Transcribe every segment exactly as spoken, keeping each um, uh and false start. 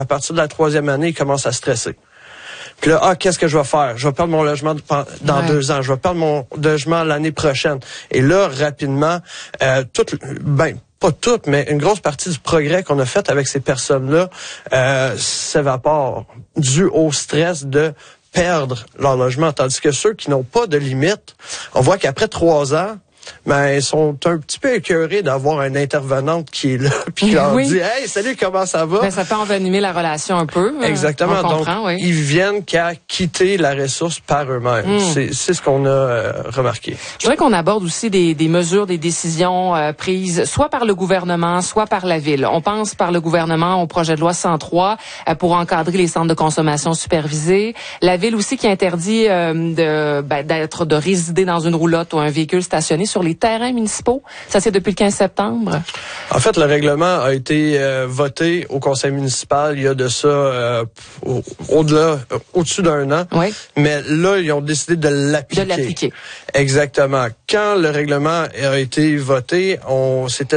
À partir de la troisième année, ils commencent à stresser. Puis là, ah, qu'est-ce que je vais faire? Je vais perdre mon logement dans ouais. deux ans. Je vais perdre mon logement l'année prochaine. Et là, rapidement, euh, tout, ben, pas toutes, mais une grosse partie du progrès qu'on a fait avec ces personnes-là euh, s'évapore dû au stress de perdre leur logement. Tandis que ceux qui n'ont pas de limite, on voit qu'après trois ans, ben, ils sont un petit peu écœurés d'avoir une intervenante qui est là puis qui leur oui. dit « Hey, salut, comment ça va? » Ben, ça peut envenimer la relation un peu. Exactement. On comprend, Donc, oui. ils viennent qu'à quitter la ressource par eux-mêmes. Mm. C'est, c'est ce qu'on a euh, remarqué. Je voudrais qu'on aborde aussi des, des mesures, des décisions euh, prises soit par le gouvernement, soit par la Ville. On pense par le gouvernement au projet de loi cent trois euh, pour encadrer les centres de consommation supervisés. La Ville aussi qui interdit euh, de, ben, d'être, de résider dans une roulotte ou un véhicule stationné sur les terrains municipaux. Ça, c'est depuis le quinze septembre. En fait, le règlement a été euh, voté au conseil municipal il y a de ça euh, au, au-delà, euh, au-dessus d'un an. Oui. Mais là, ils ont décidé de l'appliquer. De l'appliquer. Exactement. Quand le règlement a été voté, on s'était...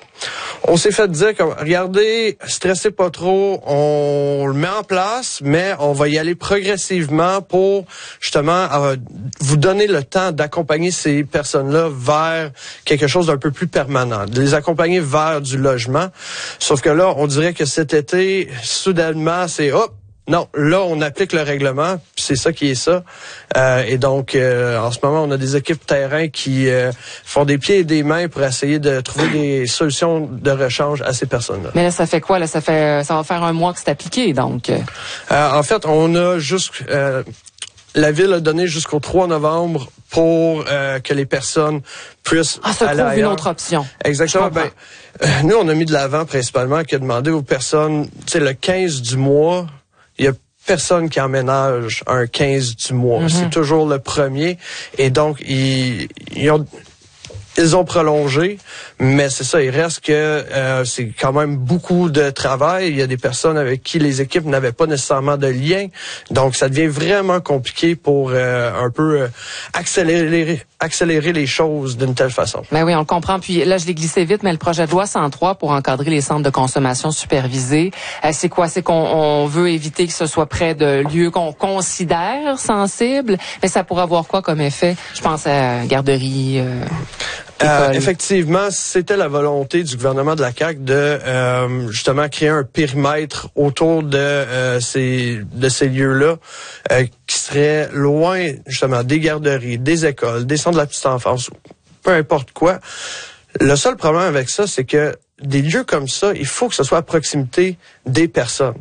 On s'est fait dire que, regardez, stressez pas trop, on le met en place, mais on va y aller progressivement pour, justement, euh, vous donner le temps d'accompagner ces personnes-là vers quelque chose d'un peu plus permanent, de les accompagner vers du logement. Sauf que là, on dirait que cet été, soudainement, c'est hop, non, là, on applique le règlement, puis c'est ça qui est ça. Euh, et donc, euh, en ce moment, on a des équipes terrain qui euh, font des pieds et des mains pour essayer de trouver des solutions de rechange à ces personnes-là. Mais là, ça fait quoi? Là, ça fait, ça va faire un mois que c'est appliqué, donc. Euh, en fait, on a juste... Euh, la Ville a donné jusqu'au trois novembre pour euh, que les personnes puissent ah, ça aller trouve ailleurs. Une autre option. Exactement. Ben, euh, nous, on a mis de l'avant principalement que demander aux personnes, tu sais, le quinze du mois, il y a personne qui emménage un quinze du mois. Mm-hmm. C'est toujours le premier. Et donc, ils, ils ont... Ils ont prolongé, mais c'est ça, il reste que euh, c'est quand même beaucoup de travail. Il y a des personnes avec qui les équipes n'avaient pas nécessairement de lien. Donc, ça devient vraiment compliqué pour euh, un peu euh, accélérer accélérer les choses d'une telle façon. Ben oui, on le comprend. Puis là, je l'ai glissé vite, mais le projet de loi cent trois pour encadrer les centres de consommation supervisés, euh, c'est quoi? C'est qu'on on veut éviter que ce soit près de lieux qu'on considère sensibles, mais ça pourrait avoir quoi comme effet? Je pense à garderie... Euh... Euh, effectivement, c'était la volonté du gouvernement de la C A Q de euh, justement créer un périmètre autour de euh, ces de ces lieux-là euh, qui seraient loin justement des garderies, des écoles, des centres de la petite enfance, peu importe quoi. Le seul problème avec ça, c'est que des lieux comme ça, il faut que ce soit à proximité des personnes.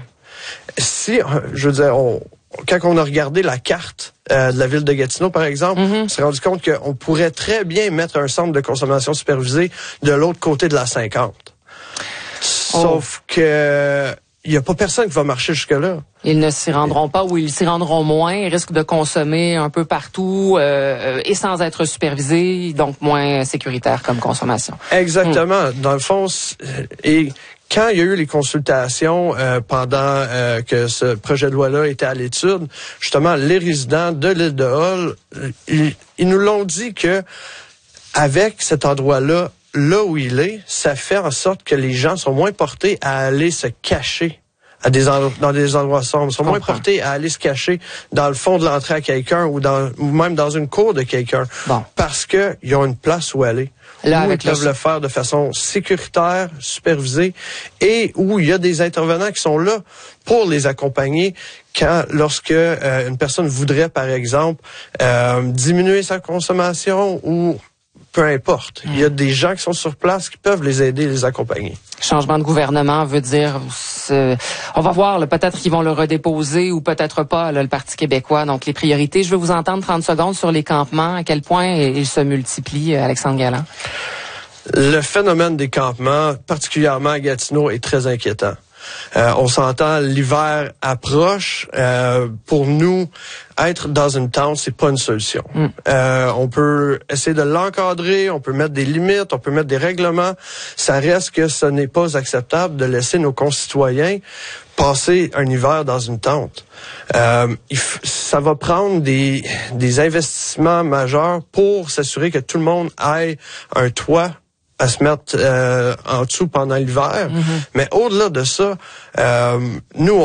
Si, je veux dire, on quand on a regardé la carte euh, de la ville de Gatineau, par exemple, mm-hmm. on s'est rendu compte qu'on pourrait très bien mettre un centre de consommation supervisé de l'autre côté de la cinquante. Sauf oh. que il n'y a pas personne qui va marcher jusque-là. Ils ne s'y rendront pas ou ils s'y rendront moins. Ils risquent de consommer un peu partout euh, et sans être supervisés, donc moins sécuritaire comme consommation. Exactement. Mm. Dans le fond, et quand il y a eu les consultations euh, pendant euh, que ce projet de loi-là était à l'étude, justement, les résidents de l'île de Hull, ils, ils nous l'ont dit que avec cet endroit-là, là où il est, ça fait en sorte que les gens sont moins portés à aller se cacher à des endroits, dans des endroits sombres, sont moins portés à aller se cacher dans le fond de l'entrée à quelqu'un ou dans ou même dans une cour de quelqu'un, bon. Parce que ils ont une place où aller. Là, où avec ils peuvent le... le faire de façon sécuritaire, supervisée, et où il y a des intervenants qui sont là pour les accompagner quand, lorsque euh, une personne voudrait, par exemple, euh, diminuer sa consommation ou peu importe. Mmh. Il y a des gens qui sont sur place qui peuvent les aider, les accompagner. Changement de gouvernement veut dire, on va voir, là, peut-être qu'ils vont le redéposer ou peut-être pas, là, le Parti québécois. Donc, les priorités, je veux vous entendre trente secondes sur les campements, à quel point ils se multiplient, Alexandre Galland. Le phénomène des campements, particulièrement à Gatineau, est très inquiétant. Euh, on s'entend, l'hiver approche. Euh, pour nous, être dans une tente, c'est pas une solution. Mm. Euh, on peut essayer de l'encadrer, on peut mettre des limites, on peut mettre des règlements. Ça reste que ce n'est pas acceptable de laisser nos concitoyens passer un hiver dans une tente. Euh, il f- ça va prendre des, des investissements majeurs pour s'assurer que tout le monde ait un toit à se mettre euh, en dessous pendant l'hiver. Mm-hmm. Mais au-delà de ça, euh, nous,